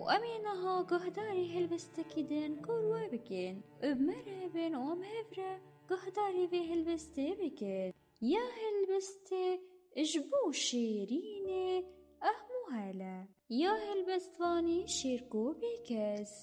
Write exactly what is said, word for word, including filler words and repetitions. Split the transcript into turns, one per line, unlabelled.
وأمينها قهداري هلبستكي دين كوروا بكين بمرابن ومهفرة قهداري في هلبستي بكين يا هلبستي اجبو شيريني أهمو هلا يا هلبستواني شيركو بكز